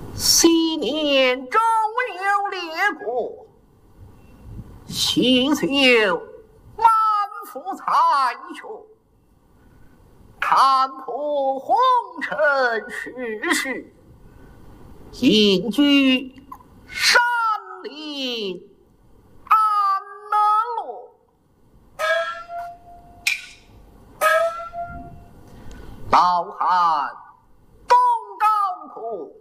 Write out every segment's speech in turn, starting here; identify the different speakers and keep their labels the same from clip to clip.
Speaker 1: 昔年中有列国，细修满腹才学，看破红尘世事，隐居山林安乐。老汉东高苦，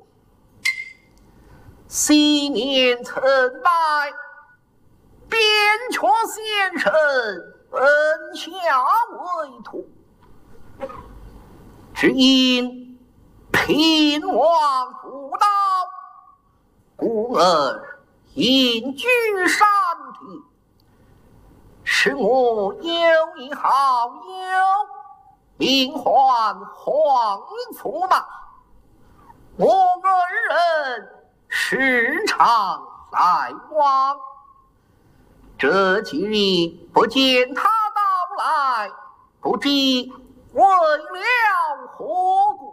Speaker 1: 昔年曾拜边阙先生恩下为徒，只因贫王不到，故而隐居山地，使我有一好友，名唤黄驸马。我二人时常来往，这几日不见他到来，不知为了何故。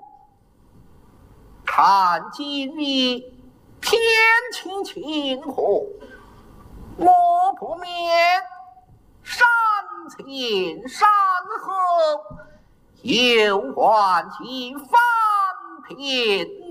Speaker 1: 看今日天气晴和，我不免山前山后，游玩几番遍